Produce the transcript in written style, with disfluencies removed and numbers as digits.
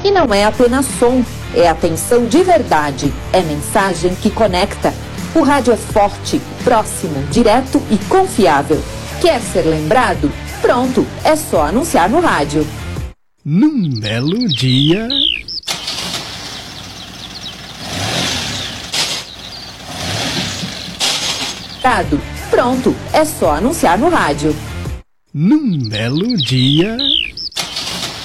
E não é apenas som, é atenção de verdade, é mensagem que conecta. O rádio é forte, próximo, direto e confiável. Quer ser lembrado? Pronto, é só anunciar no rádio. Num belo dia... Pronto, é só anunciar no rádio. Num belo dia...